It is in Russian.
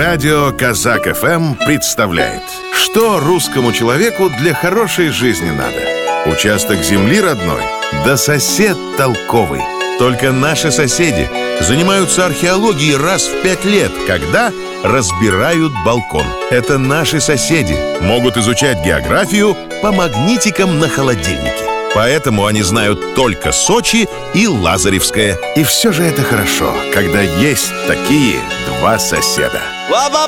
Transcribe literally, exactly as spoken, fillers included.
Радио Казак эф эм представляет, что русскому человеку для хорошей жизни надо. Участок земли родной, да сосед толковый. Только наши соседи занимаются археологией раз в пять лет, когда разбирают балкон. Это наши соседи могут изучать географию по магнитикам на холодильнике. Поэтому они знают только Сочи и Лазаревское. И все же это хорошо, когда есть такие два соседа.